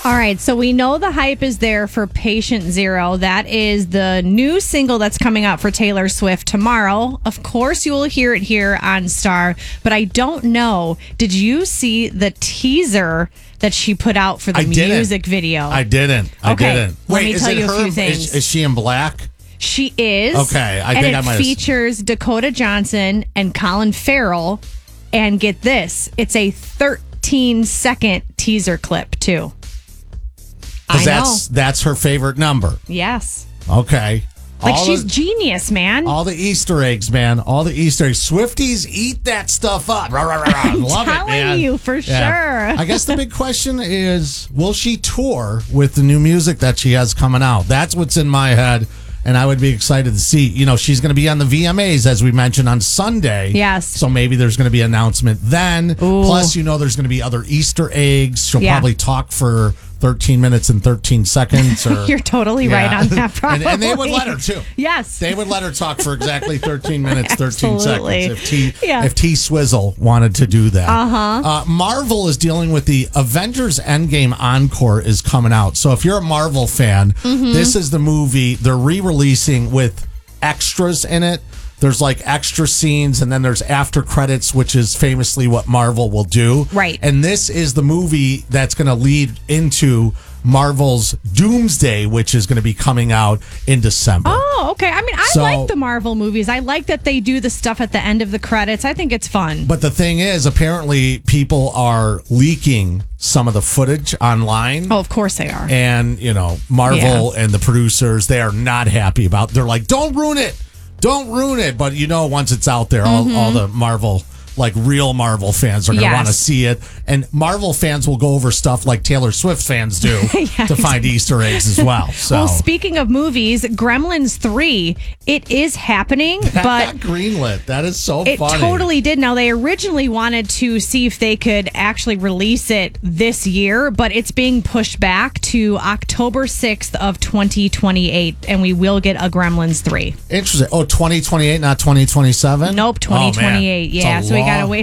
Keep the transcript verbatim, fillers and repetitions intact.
All right, so we know the hype is there for Patient Zero. That is the new single that's coming out for Taylor Swift tomorrow. Of course, you will hear it here on Star, but I don't know. Did you see the teaser that she put out for the I didn't. music video? I didn't. I Okay, didn't. let Wait, me is tell it you a her? few things. Is, is she in black? She is. Okay, I and think it I might have- features Dakota Johnson and Colin Farrell. And get this, it's a thirteen second teaser clip, too. I Because know. that's that's her favorite number. Yes. Okay. Like, All she's the- genius, man. All the Easter eggs, man. All the Easter eggs. Swifties eat that stuff up. Rah, rah, rah, rah. I'm Love telling it, man. you, for Yeah. sure. I guess the big question is, will she tour with the new music that she has coming out? That's what's in my head. And I would be excited to see. You know, she's going to be on the V M As, as we mentioned, on Sunday. Yes. So maybe there's going to be an announcement then. Ooh. Plus, you know, there's going to be other Easter eggs. She'll Yeah. probably talk for thirteen minutes and thirteen seconds. Or, You're totally Yeah. right on that, probably. and, and they would let her, too. Yes. They would let her talk for exactly thirteen minutes, thirteen Absolutely. seconds. If T, Yeah. if T Swizzle wanted to do that. Uh-huh. Uh, Marvel is dealing with the Avengers Endgame Encore is coming out. So if you're a Marvel fan, Mm-hmm. this is the movie they're re-releasing with extras in it. There's like extra scenes, and then there's after credits, which is famously what Marvel will do. Right. And this is the movie that's going to lead into Marvel's Doomsday, which is going to be coming out in December. Oh, okay. I mean, I So- like the Marvel movies. I like that they do the stuff at the end of the credits. I think it's fun. But the thing is, apparently people are leaking some of the footage online. Oh, of course they are. And, you know, Marvel and the producers, they are not happy about They're like, don't ruin it. Don't ruin it. But, you know, once it's out there, all, all the Marvel, like real Marvel fans are going to Yes. want to see it. And Marvel fans will go over stuff like Taylor Swift fans do Yeah, to find Easter eggs as well. So Well, speaking of movies, Gremlins three, it is happening, that but got greenlit. That is so it funny. totally did. Now, they originally wanted to see if they could actually release it this year, but it's being pushed back to October sixth of twenty twenty-eight, and we will get a Gremlins three. Interesting. Oh, twenty twenty-eight, not twenty twenty-seven? Nope, Oh, man. twenty twenty-eight. It's a Yeah, so we got to long- wait